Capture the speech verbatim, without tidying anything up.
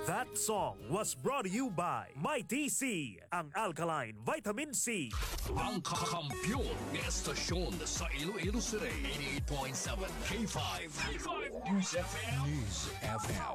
That song was brought to you by Mighty C, ang alkaline vitamin C. Ang kakampyon ng estasyon sa Iloilo City, eighty-eight point seven K five. K five News F M. News F M.